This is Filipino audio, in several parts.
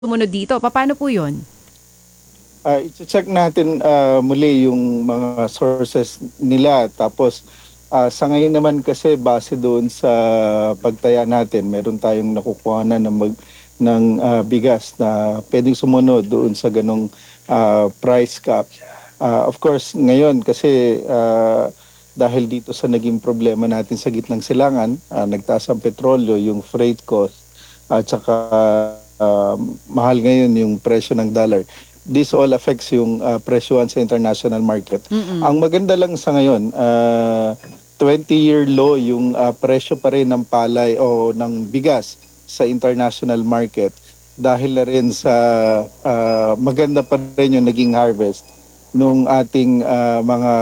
sumunod dito, paano po yun? I-check natin muli yung mga sources nila. Tapos sa ngayon naman kasi base doon sa pagtaya natin, meron tayong nakukuha na ng bigas na pwedeng sumunod doon sa ganong price cap. Of course, ngayon kasi dahil dito sa naging problema natin sa gitnang silangan, nagtaas ang petrolyo, yung freight cost, at saka mahal ngayon yung presyo ng dollar. This all affects yung presyuhan sa international market. Mm. Ang maganda lang sa ngayon, 20-year low yung presyo pa rin ng palay o ng bigas sa international market dahil na rin sa maganda pa rin yung naging harvest nung ating mga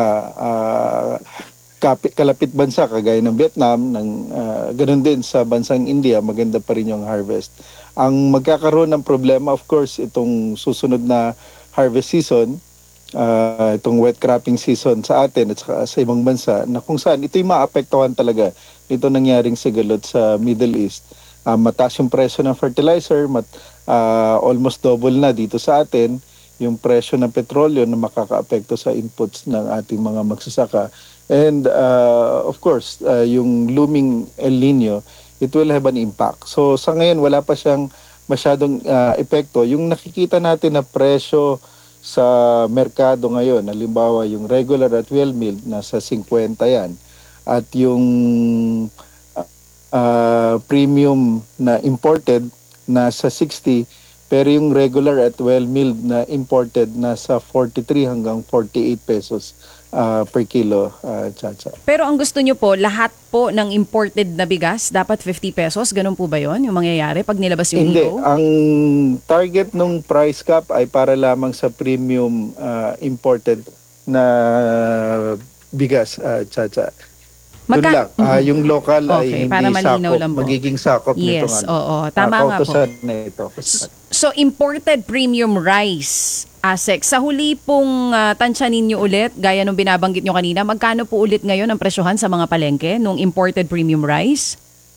kalapit bansa kagaya ng Vietnam, ganun din sa bansang India, maganda pa rin yung harvest. Ang magkakaroon ng problema, of course, itong susunod na harvest season, itong wet cropping season sa atin at sa ibang bansa, na kung saan ito'y maapektuhan talaga nito nangyaring sigalot sa Middle East. Mataas yung presyo ng fertilizer, almost double na dito sa atin yung presyo ng petrolyo na makakaapekto sa inputs ng ating mga magsasaka. And of course, yung looming El Nino, it will have an impact. So sa ngayon, wala pa siyang masyadong epekto. Yung nakikita natin na presyo sa merkado ngayon, halimbawa yung regular at well-milled, nasa 50 yan. At yung premium na imported, nasa 60, pero yung regular at well-milled na imported nasa 43 hanggang 48 pesos per kilo, Chacha. Pero ang gusto nyo po, lahat po ng imported na bigas, dapat 50 pesos? Ganun po ba yon yung mangyayari pag nilabas yung Hindi. EO? Ang target ng price cap ay para lamang sa premium imported na bigas, Chacha. Doon lang. Yung local Okay, ay para hindi malinaw sakop, lang po. magiging sakop nitong Yes, oo. Tama nga po. kautosan na ito. So, imported premium rice, ASEC. Sa huli pong tansya ninyo ulit, gaya nung binabanggit nyo kanina, magkano po ulit ngayon ang presyohan sa mga palengke nung imported premium rice?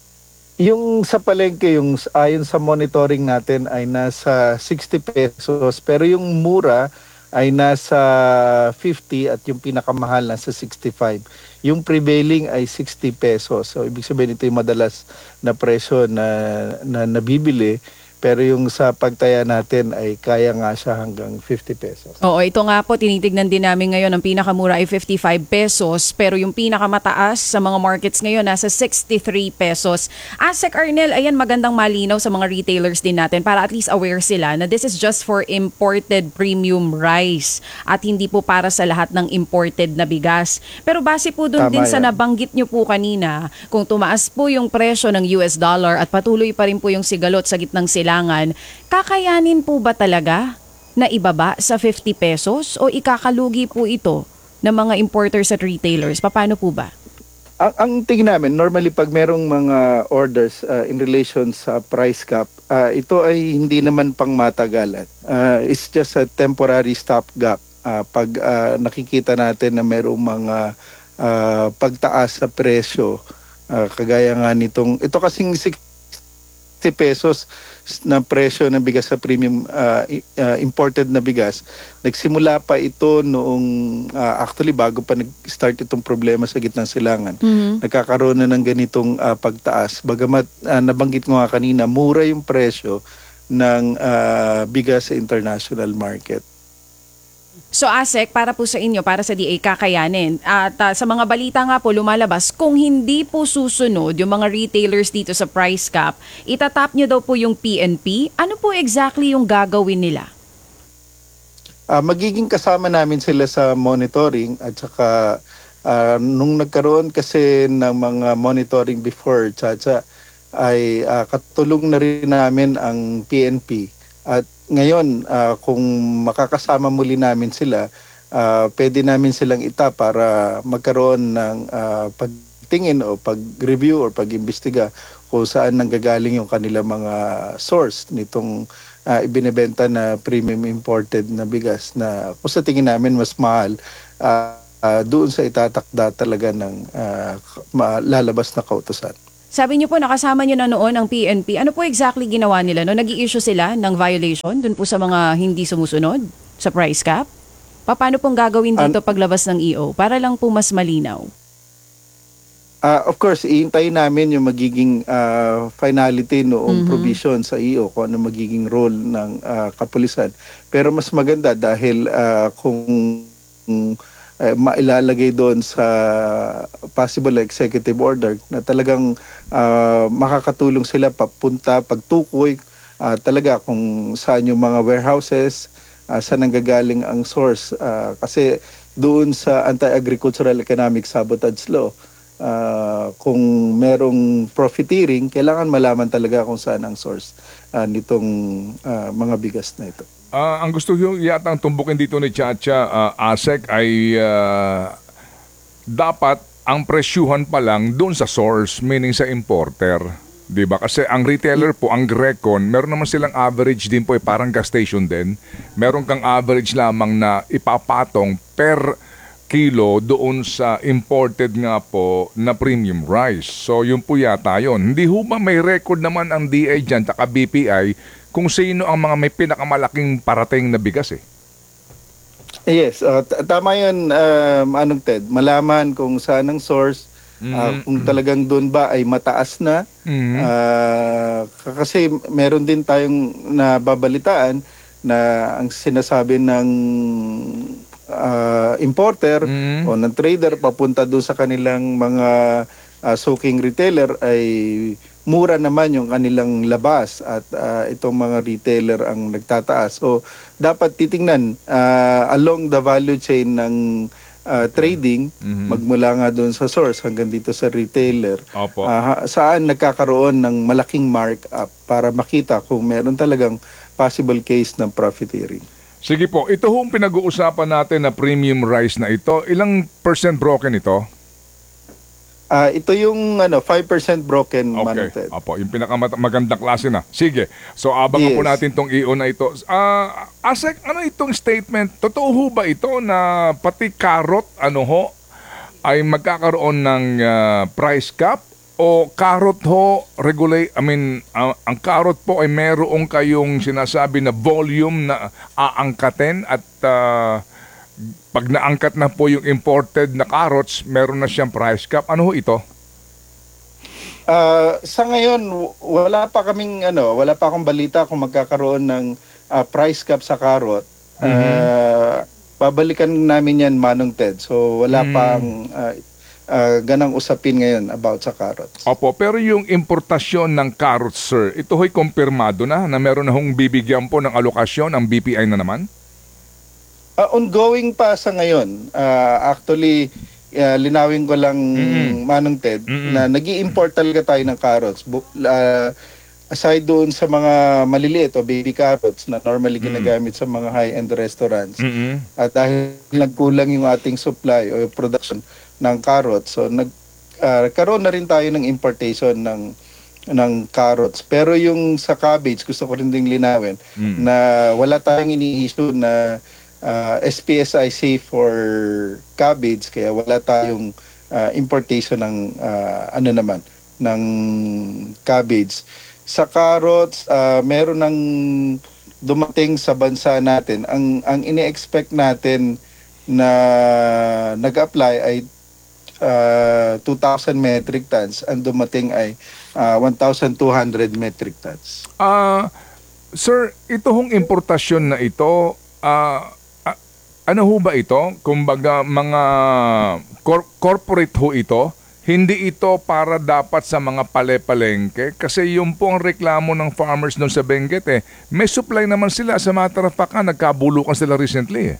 Yung sa palengke, yung ayon sa monitoring natin ay nasa 60 pesos, pero yung mura ay nasa 50 at yung pinakamahal nasa 65. Yung prevailing ay 60 pesos. So ibig sabihin ito yung madalas na presyo na nabibili, pero yung sa pagtaya natin ay kaya nga siya hanggang 50 pesos. Oo, ito nga po, tinitignan din namin ngayon, ang pinakamura ay 55 pesos, pero yung pinakamataas sa mga markets ngayon nasa 63 pesos. Asek Arnel, ayan, magandang malinaw sa mga retailers din natin para at least aware sila na this is just for imported premium rice at hindi po para sa lahat ng imported na bigas. Pero base po dun Tama din sa yan. nabanggit nyo po kanina, kung tumaas po yung presyo ng US dollar at patuloy pa rin po yung sigalot sa gitnang silangan, kakayanin po ba talaga na ibaba sa 50 pesos o ikakalugi po ito ng mga importers at retailers? Paano po ba? Ang tingin namin, normally pag merong mga orders in relation sa price cap, ito ay hindi naman pang matagalan. It's just a temporary stopgap. Pag nakikita natin na merong mga pagtaas sa presyo, kagaya nga nitong, ito kasing 60 pesos na presyo ng bigas sa premium imported na bigas. Nagsimula pa ito noong actually bago pa nag-start itong problema sa gitnang silangan. Nagkakaroon na ng ganitong pagtaas. Bagamat nabanggit ko nga kanina, mura yung presyo ng bigas sa international market. So ASEC, para po sa inyo, para sa DA, kakayanin. At sa mga balita nga po lumalabas, kung hindi po susunod yung mga retailers dito sa price cap, itatap nyo daw po yung PNP. Ano po exactly yung gagawin nila? Magiging kasama namin sila sa monitoring at saka nung nagkaroon kasi ng mga monitoring before, Chacha, ay katulong na rin namin ang PNP. At ngayon, kung makakasama muli namin sila, pwede namin silang para magkaroon ng pagtingin o pag-review o pag-imbestiga kung saan nanggagaling yung kanilang mga source nitong ibinebenta na premium imported na bigas na kung sa tingin namin mas mahal doon sa itatakda talaga ng lalabas na kautusan. Sabi niyo po nakasama niyo na noon ang PNP. Ano po exactly ginawa nila? No? Nag-i-issue sila ng violation dun po sa mga hindi sumusunod sa price cap? Paano pong gagawin dito paglabas ng EO? Para lang po mas malinaw. Of course, iintayin namin yung magiging finality noong provision sa EO, kung ano magiging role ng kapulisan. Pero mas maganda dahil kung mailalagay doon sa possible executive order na talagang makakatulong sila papunta, pagtukoy talaga kung saan yung mga warehouses, saan nanggagaling ang source. Kasi doon sa Anti-Agricultural Economic Sabotage Law, kung merong profiteering, kailangan malaman talaga kung saan ang source nitong mga bigas na ito. Ang gusto yung yata ang tumbukin dito ni Chacha, ASEC, ay dapat ang presyuhan pa lang doon sa source, meaning sa importer. Diba? Kasi ang retailer po, ang Grecon, meron naman silang average din po, parang gas station din. Meron kang average lamang na ipapatong per kilo doon sa imported nga po na premium rice. So yun po yata yun. Hindi ho ba may record naman ang DA dyan, taka BPI, kung sino ang mga may pinakamalaking parating na bigas eh? Yes, tama yun, Manong Ted. Malaman kung saan ang source, kung talagang doon ba ay mataas na. Kasi meron din tayong nababalitaan na ang sinasabi ng importer o ng trader papunta doon sa kanilang mga soaking retailer ay mura naman yung kanilang labas at itong mga retailer ang nagtataas. So dapat titingnan along the value chain ng trading, magmula nga doon sa source hanggang dito sa retailer. Opo. Saan nagkakaroon ng malaking markup para makita kung meron talagang possible case ng profiteering. Sige po, ito hong pinag-uusapan natin na premium rice na ito, ilang percent broken ito? Ito yung 5% broken, Okay, Manong Ted. opo, yung pinakamagandang klase na. Sige, so abangan po Yes. natin tong EO na ito. ASEC, ano itong statement? Totoo ho ba ito na pati carrot, ay magkakaroon ng price cap? O carrot ho, ang carrot po ay meron kayong sinasabi na volume na aangkatin at pag naangkat na po yung imported na carrots, meron na siyang price cap. Ano ho ito? Sa ngayon, wala pa akong balita kung magkakaroon ng price cap sa carrot. Babalikan namin yan, Manong Ted. So wala pang ganang usapin ngayon about sa carrots. Opo, pero yung importasyon ng carrots, sir, ito ho'y kumpirmado na meron na hong bibigyan po ng alokasyon ang BPI na naman? Ongoing pa sa ngayon. Actually, linawin ko lang, Manong Ted, na nag-i-import talaga tayo ng carrots. Aside doon sa mga maliliit o baby carrots na normally ginagamit sa mga high-end restaurants. At dahil nagkulang yung ating supply o yung production ng carrots, so nagkaroon na rin tayo ng importation ng carrots. Pero yung sa cabbage, gusto ko rin ding linawin na wala tayong ini-issue na SPSIC for cabbage, kaya wala tayong importation ng ng cabbage. Sa carrots, meron ng dumating sa bansa natin. Ang ini-expect natin na nag-apply ay 2,000 metric tons. Ang dumating ay 1,200 metric tons. Sir, ito hong importasyon na ito, ano ho ba ito? Kumbaga mga corporate ho ito? Hindi ito para dapat sa mga pale-palengke? Kasi yung po ang reklamo ng farmers doon sa Benguet may supply naman sila. Sa matter of fact, nagkabulukan sila recently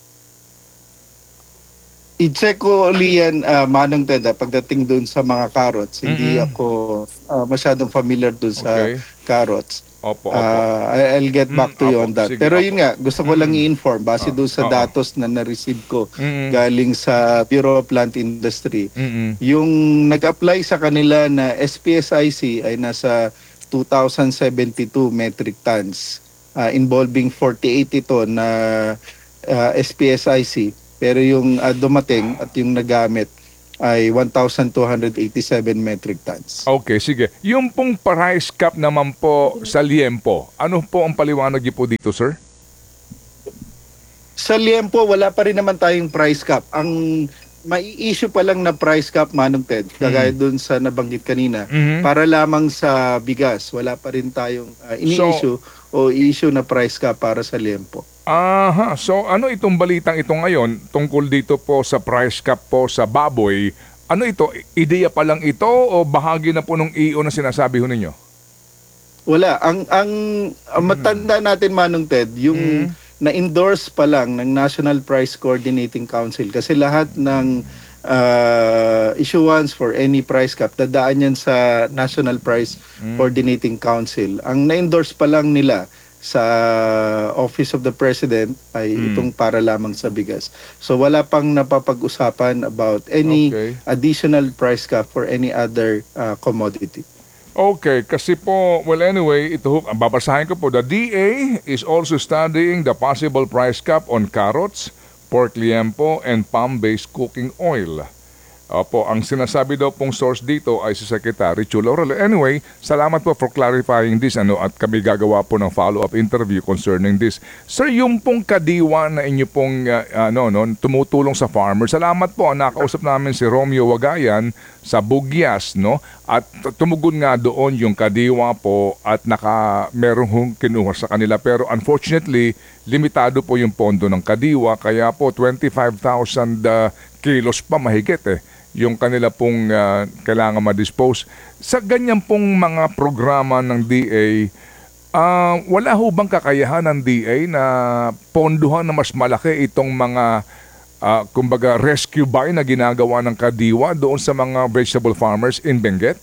I-check ko uli yan, Manong Ted, pagdating doon sa mga carrots. Hindi ako masyadong familiar doon sa carrots. Opo. I'll get back to you on that. Sige, Pero yun nga, gusto ko lang i-inform base doon sa datos na na-receive ko galing sa Bureau of Plant Industry. Yung nag-apply sa kanila na SPSIC ay nasa 2,072 metric tons, involving 48 ito na SPSIC. Pero yung dumating at yung nagamit ay 1,287 metric tons. Okay, sige. Yung pong price cap naman po sa liempo, ano po ang paliwanag niyo po dito, sir? Sa liempo, wala pa rin naman tayong price cap. Ang mai-issue pa lang na price cap, Manong Ted, kagaya dun sa nabanggit kanina, para lamang sa bigas. Wala pa rin tayong ini-issue o i-issue na price cap para sa liempo. Aha, so ano itong balitang ito ngayon tungkol dito po sa price cap po sa baboy? Ano ito? Ideya pa lang ito o bahagi na po ng EO na sinasabi ho ninyo? Wala. Ang matanda natin, Manong Ted, yung na-endorse pa lang ng National Price Coordinating Council kasi lahat ng issuance for any price cap, dadaan yan sa National Price Coordinating Council. Ang na-endorse pa lang nila sa Office of the President ay itong para lamang sa bigas. So wala pang napapag-usapan about any additional price cap for any other commodity. Okay, kasi po, well anyway, ito babasahin ko po. The DA is also studying the possible price cap on carrots, pork liempo, and palm-based cooking oil. Opo, ang sinasabi daw pong source dito ay si Secretary Chula Aurelio. Anyway, salamat po for clarifying this at kami gagawa po ng follow-up interview concerning this. Sir, yung pong kadiwa na inyo pong tumutulong sa farmer, salamat po. Nakausap namin si Romeo Wagayan sa Bugyas, no? At tumugon nga doon yung kadiwa po at merong kinuha sa kanila. Pero unfortunately, limitado po yung pondo ng kadiwa. Kaya po 25,000 kilos pa mahigit yung kanila pong kailangan ma-dispose. Sa ganyan pong mga programa ng DA, wala ho bang kakayahan ng DA na ponduhan na mas malaki itong mga kumbaga rescue buy na ginagawa ng kadiwa doon sa mga vegetable farmers in Benguet?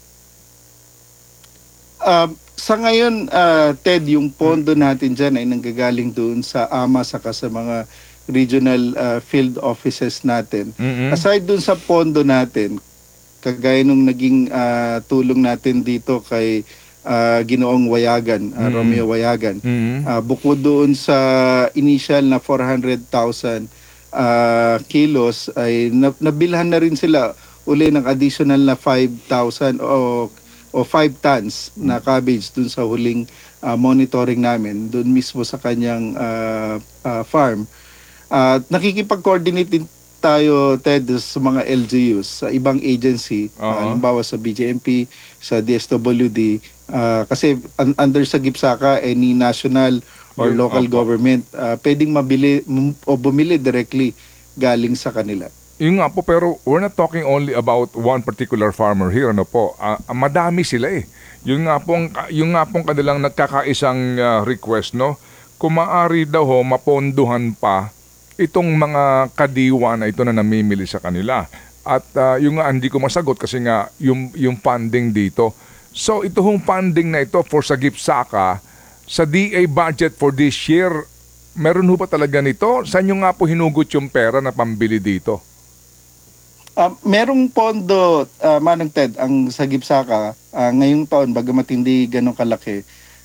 Sa ngayon, Ted, yung pondo natin dyan ay nanggagaling doon sa AMA saka sa mga regional field offices natin. Aside dun sa pondo natin, kagaya nung naging tulong natin dito kay Ginoong Wayagan, Romeo Wayagan, bukod doon sa initial na 400,000 kilos, ay nabilhan na rin sila uli ng additional na 5,000 o 5 tons na cabbage dun sa huling monitoring namin, dun mismo sa kanyang farm. At nakikipag-coordinate din tayo, Ted, sa mga LGUs, sa ibang agency, halimbawa sa BJMP, sa DSWD, kasi under sa GIPSACA, any national or local government, pwedeng mabili o bumili directly galing sa kanila. Yung nga po, pero we're not talking only about one particular farmer here, ano po. Madami sila Yung nga pong kanilang nagkakaisang request, no? Kung maaari daw maponduhan pa itong mga kadiwa na ito na namimili sa kanila. At yung nga hindi ko masagot kasi nga yung funding dito. So ito hong funding na ito for sa GIPSACA, sa DA budget for this year, meron ho pa talaga nito? Saan nyo nga po hinugot yung pera na pambili dito? Merong pondo, Manong Ted, ang sa GIPSACA, ngayong taon, bagamat hindi ganun kalaki,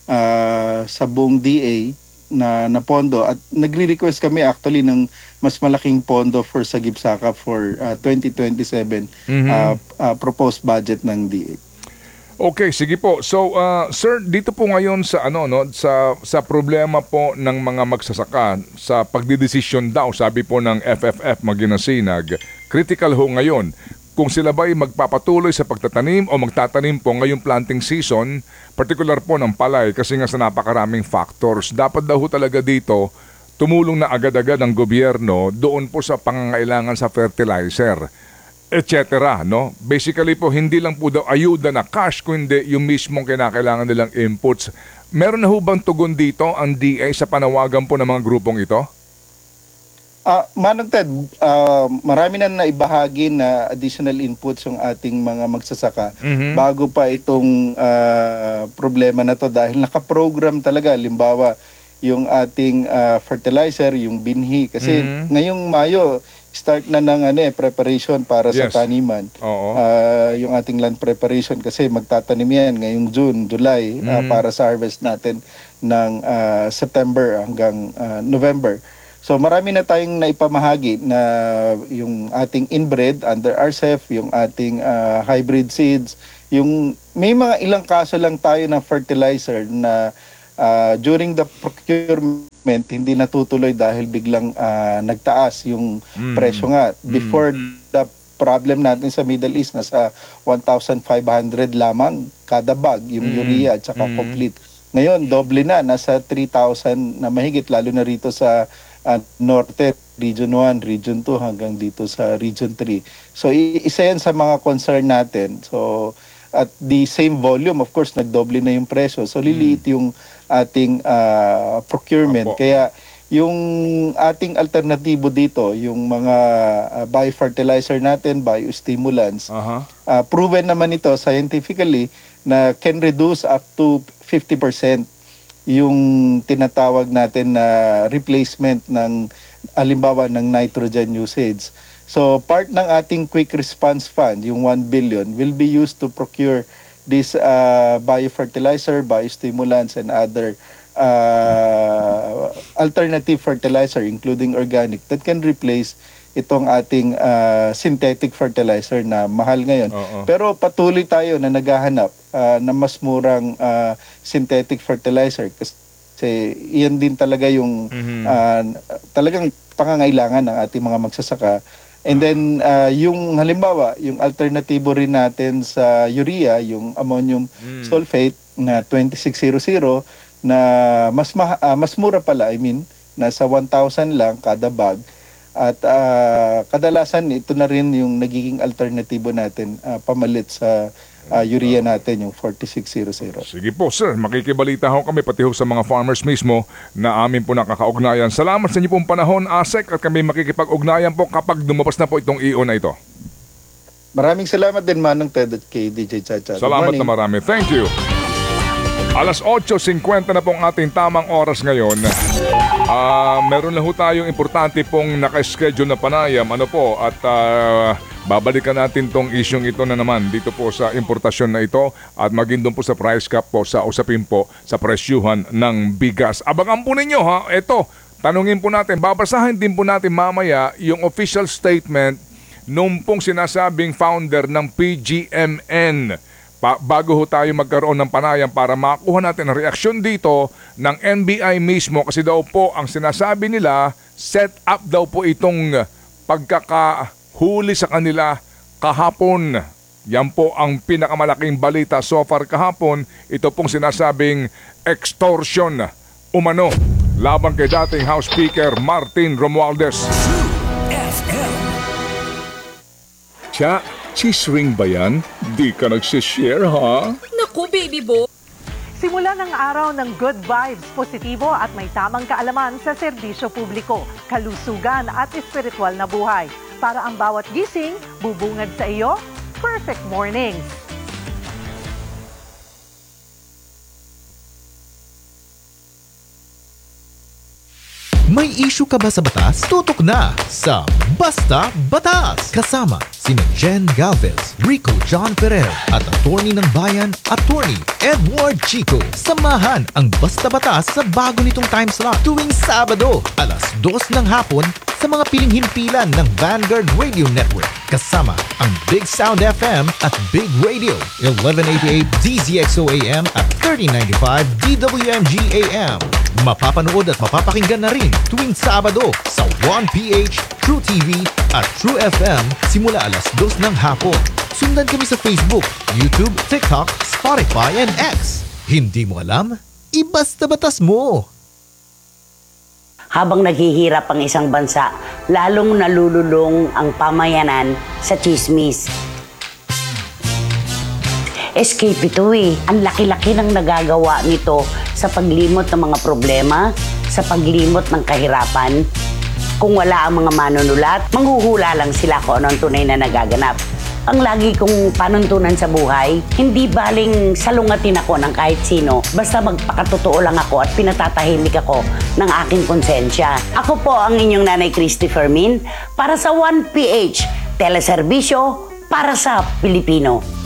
sa buong DA, na pondo at nagre-request kami actually ng mas malaking pondo for sa GIPSACA for 2027 proposed budget ng DA. Okay, sige po. So, sir, dito po ngayon sa sa problema po ng mga magsasaka sa pagdedesisyon daw, sabi po ng FFF Maginasinag, critical ho ngayon kung sila ba'y magpapatuloy sa pagtatanim o magtatanim po ngayong planting season, particular po ng palay kasi nga sa napakaraming factors. Dapat daw talaga dito tumulong na agad-agad ang gobyerno doon po sa pangangailangan sa fertilizer, etc. No? Basically po, hindi lang po daw ayuda na cash, kundi yung mismong kinakailangan nilang inputs. Meron na ho bang tugon dito ang DA sa panawagan po ng mga grupong ito? Manong Ted, marami na naibahagi na additional inputs yung ating mga magsasaka bago pa itong problema na to dahil nakaprogram talaga. Limbawa, yung ating fertilizer, yung binhi. Kasi ngayong Mayo, start na ng preparation para sa taniman. Yung ating land preparation kasi magtatanim yan ngayong June, July para sa harvest natin ng September hanggang November. So marami na tayong naipamahagi na yung ating inbred under RCEP, yung ating hybrid seeds, yung may mga ilang kaso lang tayo ng fertilizer na during the procurement hindi natutuloy dahil biglang nagtaas yung presyo nga. Before the problem natin sa Middle East, nasa 1,500 lamang kada bag, yung urea at saka complete. Ngayon, doble na, nasa 3,000 na mahigit, lalo na rito sa Norte, Region 1, Region 2, hanggang dito sa Region 3. So, isa yan sa mga concern natin. So, at the same volume, of course, nagdoble na yung presyo. So, liliit yung ating procurement. Apo. Kaya, yung ating alternatibo dito, yung mga biofertilizer natin, biostimulants, proven naman ito scientifically na can reduce up to 50% yung tinatawag natin na replacement ng halimbawa ng nitrogen usage. So part ng ating quick response fund, yung 1 billion, will be used to procure this biofertilizer, biostimulants, and other alternative fertilizer including organic that can replace itong ating synthetic fertilizer na mahal ngayon. Pero patuloy tayo na naghahanap na mas murang synthetic fertilizer kasi iyan din talaga yung talagang pangangailangan ng ating mga magsasaka. And then yung halimbawa, yung alternatibo rin natin sa urea, yung ammonium sulfate na 2600 na mas mura pala, nasa 1,000 lang kada bag. At kadalasan ito na rin yung nagiging alternatibo natin pamalit sa urea natin, yung 4600. Sige po sir, makikibalita ho kami pati ho sa mga farmers mismo na amin po nakakaugnayan. Salamat sa inyo pong panahon, ASEC, at kami makikipag-ugnayan po kapag lumabas na po itong EO na ito. Maraming salamat din Manong Ted at kay DJ Chacha. Salamat na marami. Thank you. Alas 8:50 na pong ating tamang oras ngayon. Meron na ho tayong importante pong naka-schedule na panayam. At babalikan natin tong isyong ito na naman dito po sa importasyon na ito at maging doon po sa price cap po sa usapin po sa presyuhan ng bigas. Abangan po ninyo ha. Ito, tanungin po natin, babasahin din po natin mamaya yung official statement nung pong sinasabing founder ng PGMN. Bago ho tayo magkaroon ng panayam para makuha natin ang reaksyon dito ng NBI mismo, kasi daw po ang sinasabi nila, set up daw po itong pagkakahuli sa kanila kahapon. Yan po ang pinakamalaking balita so far kahapon. Ito pong sinasabing extortion umano laban kay dating House Speaker Martin Romualdez. Cha, cheese ring ba yan? Di ka nagsishare ha? Naku, baby bo! Simula ng araw ng good vibes, positibo at may tamang kaalaman sa serbisyo publiko, kalusugan at espiritual na buhay. Para ang bawat gising, bubungad sa iyo, perfect mornings! May issue ka ba sa batas? Tutok na sa Basta Batas! Kasama sina Jen Galvez, Rico John Ferrer at attorney ng bayan, attorney Edward Chico. Samahan ang Basta Batas sa bago nitong time slot tuwing Sabado, alas 2 ng hapon sa mga piling himpilan ng Vanguard Radio Network. Kasama ang Big Sound FM at Big Radio, 1188 DZXO AM at 3095 DWMG AM. Mapapanood at mapapakinggan na rin tuwing Sabado sa 1PH, True TV at True FM simula alas 2 ng hapon. Sundan kami sa Facebook, YouTube, TikTok, Spotify, and X. Hindi mo alam? Ibasta batas mo! Habang naghihirap ang isang bansa, lalong nalululong ang pamayanan sa chismis. Escape ito eh. Ang laki-laki ng nagagawa nito sa paglimot ng mga problema, sa paglimot ng kahirapan. Kung wala ang mga manunulat, manghuhula lang sila kung ano ang tunay na nagaganap. Ang lagi kong panuntunan sa buhay, hindi baling salungatin ako ng kahit sino, basta magpakatotoo lang ako at pinatatahimik ako ng aking konsensya. Ako po ang inyong Nanay Christy Fermin para sa 1PH, teleserbisyo para sa Pilipino.